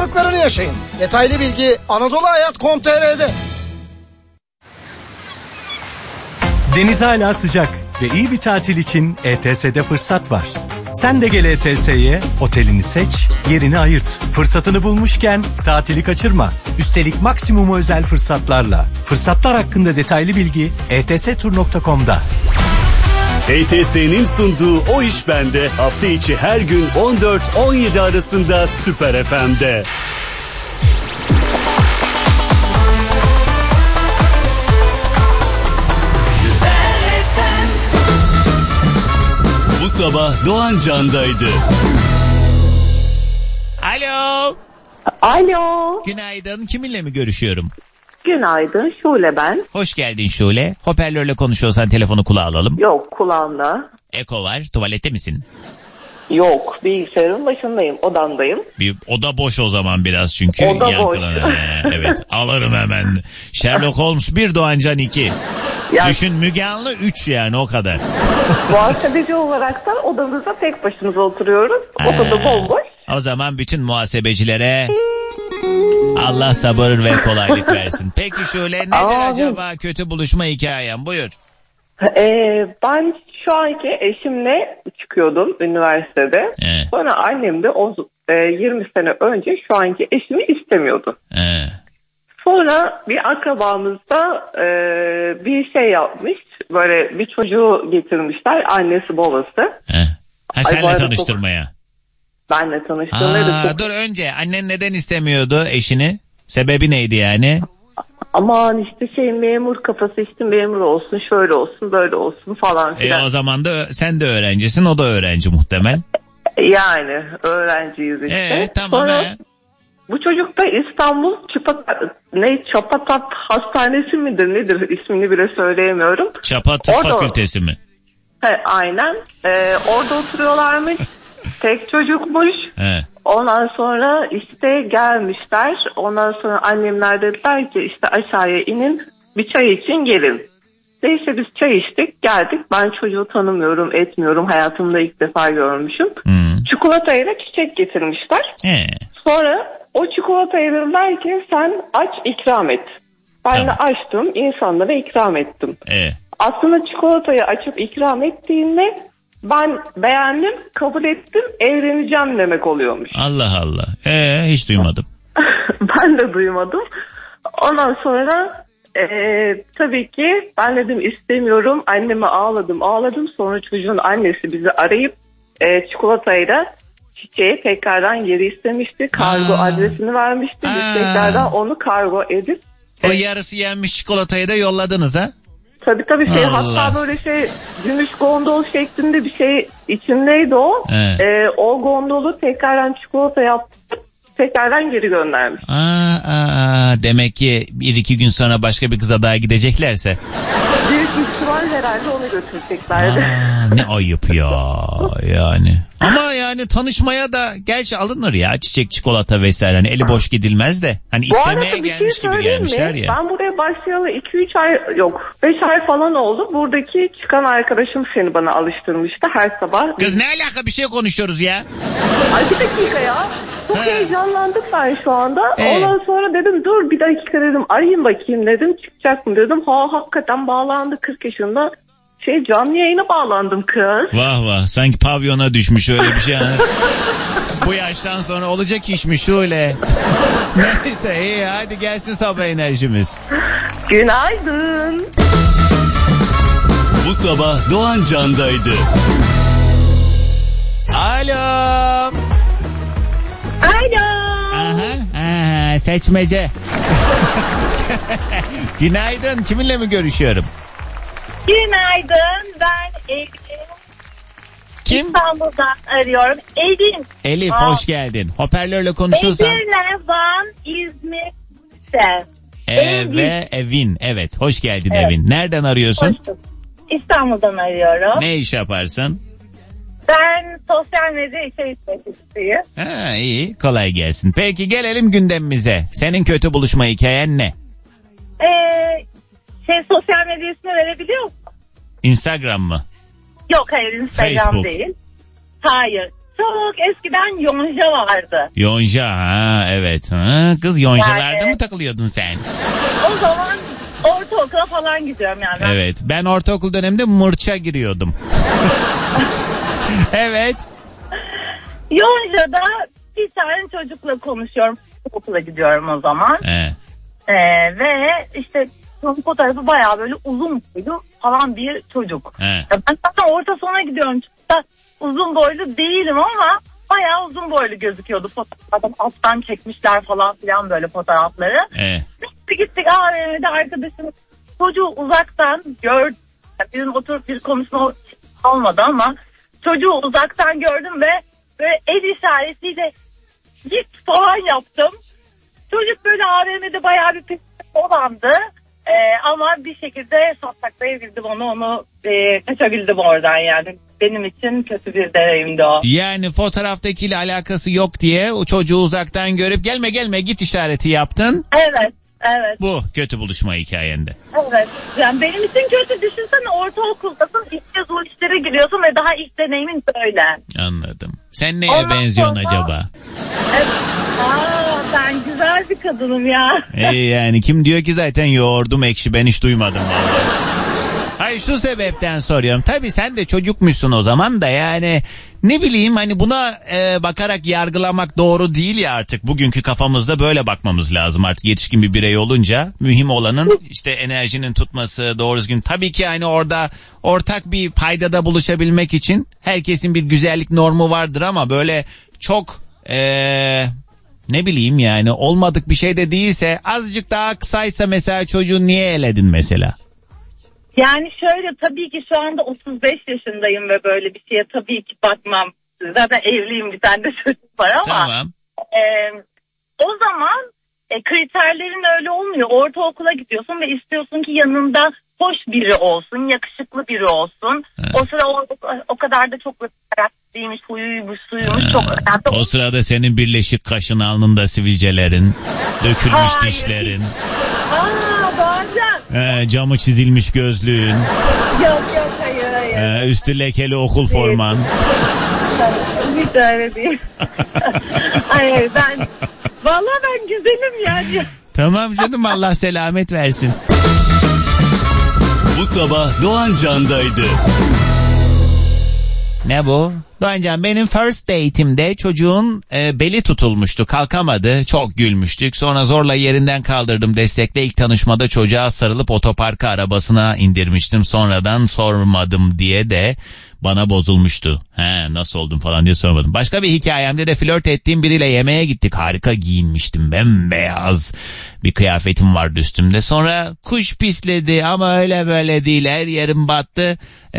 harikalıklarını yaşayın. Detaylı bilgi anadoluhayat.com.tr'de. Deniz hala sıcak ve iyi bir tatil için ETS'de fırsat var. Sen de gel ETS'ye, otelini seç, yerini ayırt. Fırsatını bulmuşken tatili kaçırma. Üstelik maksimum özel fırsatlarla. Fırsatlar hakkında detaylı bilgi etstur.com'da. ETS'nin sunduğu O İş Bende hafta içi her gün 14-17 arasında Süper FM'de. Bu sabah Doğan Can'daydı. Alo. Alo. Günaydın. Kiminle mi görüşüyorum? Günaydın. Şule ben. Hoş geldin Şule. Hoparlörle konuşuyorsan telefonu kulağa alalım. Yok, kulağımda. Eko var. Tuvalette misin? Yok, bilgisayarın başındayım. Odamdayım. Bir oda boş o zaman biraz çünkü. Oda boş. Evet, alırım hemen. Sherlock Holmes 1, Doğan Can 2. Yani, düşün Müge Anlı 3 yani o kadar. muhasebeci olaraktan odamızda tek başımıza oturuyoruz. Odada bomboş. O zaman bütün muhasebecilere Allah sabır ve kolaylık versin. Peki şöyle nedir acaba kötü buluşma hikayem? Buyur. Ben şu anki eşimle çıkıyordum üniversitede. Sonra annem de 20 sene önce şu anki eşimi istemiyordu. Sonra bir akrabamız da bir şey yapmış. Böyle bir çocuğu getirmişler. Annesi babası. Senle tanıştırmaya. Benle tanıştırmaya. Dur önce annen neden istemiyordu eşini? Sebebi neydi yani? Aman işte memur kafası, işte memur olsun, şöyle olsun, böyle olsun falan filan. O zaman da sen de öğrencisin, o da öğrenci muhtemel. Yani öğrenciyiz işte. Tamam. Sonra bu çocuk da İstanbul Çapatat Hastanesi midir nedir, ismini bile söyleyemiyorum. Çapatat Fakültesi mi? Aynen. Orada oturuyorlarmış. Tek çocukmuş. Ondan sonra işte gelmişler. Ondan sonra annemler dediler ki işte aşağıya inin, bir çay için gelin. Neyse biz çay içtik, geldik. Ben çocuğu tanımıyorum, etmiyorum. Hayatımda ilk defa görmüşüm. Çikolatayla çiçek getirmişler. Sonra o çikolatayı dediler ki sen aç, ikram et. Ben de açtım, insanlara ikram ettim. Aslında çikolatayı açıp ikram ettiğinde ben beğendim, kabul ettim, evleneceğim demek oluyormuş. Allah Allah. Hiç duymadım. Ben de duymadım. Ondan sonra tabii ki ben dedim istemiyorum. Anneme ağladım. Sonra çocuğun annesi bizi arayıp çikolatayla çiçeği tekrardan geri istemişti. Kargo adresini vermişti. Biz tekrardan onu kargo edip. O yarısı yenmiş çikolatayı da yolladınız ha? Tabii hatta böyle gümüş gondol şeklinde bir şey içindeydi o. O gondolu tekrardan çikolata yaptı. Tekrardan geri göndermiş. Demek ki 1-2 gün sonra başka bir kıza daha gideceklerse. Büyük ihtimal herhalde onu götüreceklerdi. Ne ayıp ya yani. Ama yani tanışmaya da gerçi alınır ya, çiçek, çikolata vesaire. Hani eli boş gidilmez de. Hani istemeye gelmiş gibi gelmişler ya. Ben buraya başlayalı 2-3 ay yok 5 ay falan oldu. Buradaki çıkan arkadaşım seni bana alıştırmıştı her sabah. Kız ne alaka, bir şey konuşuyoruz ya. Ay bir dakika ya. Çok heyecanlandım ben şu anda. Ondan sonra dedim dur bir dakika dedim, arayayım bakayım dedim, çıkacak mı dedim. Hakikaten bağlandı, 40 yaşında. Canlı yayına bağlandım kız. Vah sanki pavyona düşmüş öyle bir şey. Bu yaştan sonra olacak işmiş öyle. Neyse iyi, hadi gelsin sabah enerjimiz. Günaydın. Bu sabah Doğan Can'daydı. Alo. Seçmece. Günaydın, kiminle mi görüşüyorum? Günaydın, ben Elif. Kim? İstanbul'dan arıyorum. Elif hoş geldin. Hoparlörle konuşuyorsan. Edirne, Van, İzmir, Evin. Evet, hoş geldin Evin. Nereden arıyorsun? İstanbul'dan arıyorum. Ne iş yaparsın? Ben sosyal medya içerik üreticiyim. İyi, kolay gelsin. Peki gelelim gündemimize. Senin kötü buluşma hikayen ne? Sosyal medya ismi verebiliyor musun? Instagram mı? Yok hayır, Instagram Facebook. değil. Hayır. çok eskiden Yonca vardı. Yonca ha evet. Ha, kız yoncalarda mı takılıyordun sen? O zaman ortaokula falan gidiyorum yani. Evet, ben ortaokul döneminde mırça giriyordum. Evet. Yonca'da bir tane çocukla konuşuyorum. Okula gidiyorum o zaman. Ve işte fotoğrafı bayağı böyle uzun boylu falan bir çocuk. Ben zaten orta sona gidiyorum. Çok da uzun boylu değilim ama bayağı uzun boylu gözüküyordu. Fotoğraflardan alttan çekmişler falan filan böyle fotoğrafları. Gittik AVM'de arkadaşım çocuğu uzaktan gördüm. Bizim oturup bir konuşma olmadı ama çocuğu uzaktan gördüm ve böyle el işaretiyle git falan yaptım. Çocuk böyle AVM'de bayağı bir pis olandı. Ama bir şekilde saklayabildim onu kaçabildim oradan yani. Benim için kötü bir deneyimdi o. Yani fotoğraftakiyle alakası yok diye o çocuğu uzaktan görüp gelme git işareti yaptın. Evet. Bu kötü buluşma hikayende. Evet. Yani benim için kötü, düşünsene ortaokuldasın, ilk kez o işlere giriyorsun ve daha ilk deneyimin böyle. Anladım. Sen neye benziyorsun acaba? Evet. Ben güzel bir kadınım ya. Yani kim diyor ki zaten yoğurdum ekşi, ben hiç duymadım vallahi. Hayır, şu sebepten soruyorum. Tabii sen de çocukmuşsun o zaman da, yani ne bileyim hani buna bakarak yargılamak doğru değil ya artık. Bugünkü kafamızda böyle bakmamız lazım artık, yetişkin bir birey olunca. Mühim olanın işte enerjinin tutması, doğru düzgün. Tabii ki hani orada ortak bir paydada buluşabilmek için herkesin bir güzellik normu vardır ama böyle çok ne bileyim yani olmadık bir şey de değilse, azıcık daha kısaysa mesela çocuğu niye eledin mesela? Yani şöyle, tabii ki şu anda 35 yaşındayım ve böyle bir şeye tabii ki bakmam. Zaten evliyim, bir tane de çocuk var ama. Tamam. O zaman kriterlerin öyle olmuyor. Ortaokula gidiyorsun ve istiyorsun ki yanında hoş biri olsun, yakışıklı biri olsun. O sıra o kadar da çok karakteriymiş, huyuymuş, suyuymuş çok önemli. O sırada senin birleşik kaşın, alnında sivilcelerin, dökülmüş dişlerin. Bazen. Camı çizilmiş gözlüğün. Yok hayır. Üstü lekeli okul forman. Hiç öyle değil. Hayır, vallahi ben güzelim yani. Tamam canım, Allah selamet versin. Bu sabah Doğan Can'daydı. Ne bu? Doğancan, benim first date'imde çocuğun beli tutulmuştu, kalkamadı, çok gülmüştük, sonra zorla yerinden kaldırdım destekle. İlk tanışmada çocuğa sarılıp otoparka arabasına indirmiştim, sonradan sormadım diye de bana bozulmuştu. Nasıl oldun falan diye sormadım. Başka bir hikayemde de flört ettiğim biriyle yemeğe gittik. Harika giyinmiştim, bembeyaz bir kıyafetim vardı üstümde. Sonra kuş pisledi ama öyle böyle değil, her yerim battı.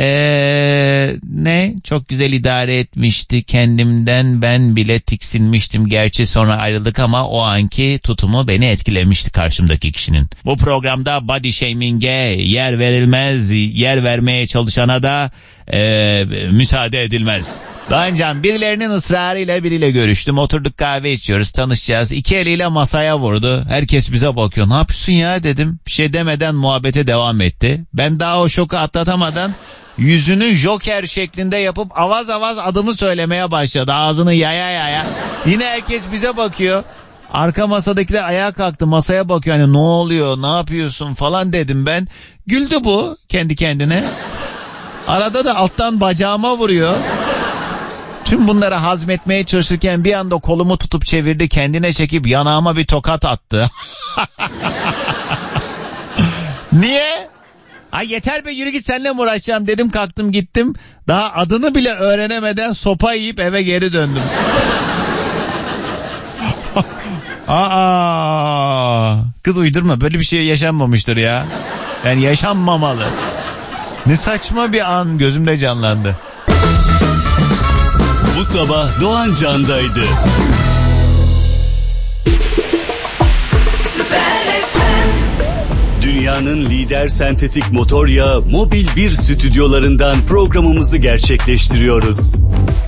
Çok güzel idare etmişti kendimden, ben bile tiksinmiştim. Gerçi sonra ayrıldık ama o anki tutumu beni etkilemişti karşımdaki kişinin. Bu programda body shaming'e yer verilmez, yer vermeye çalışana da müsaade edilmez. Doğancan, birilerinin ısrarıyla biriyle görüştüm, oturduk kahve içiyoruz, tanışacağız, 2 eliyle masaya vurdu, herkes bize bakıyor, ne yapıyorsun ya dedim, bir şey demeden muhabbete devam etti. Ben daha o şoku atlatamadan yüzünü Joker şeklinde yapıp avaz avaz adımı söylemeye başladı, ağzını yaya. Yine herkes bize bakıyor. Arka masadakiler ayağa kalktı, masaya bakıyor, hani ne oluyor, ne yapıyorsun falan dedim ben. Güldü bu kendi kendine. Arada da alttan bacağıma vuruyor. Tüm bunları hazmetmeye çalışırken bir anda kolumu tutup çevirdi, kendine çekip yanağıma bir tokat attı. Niye? Ay yeter be, yürü git, seninle mi uğraşacağım dedim, kalktım gittim. Daha adını bile öğrenemeden sopa yiyip eve geri döndüm. Kız uydurma, böyle bir şey yaşanmamıştır ya. Yani yaşanmamalı. Ne saçma bir an gözümde canlandı. Bu sabah Doğan Can'daydı. Dünyanın lider sentetik motor yağı Mobil 1 stüdyolarından programımızı gerçekleştiriyoruz.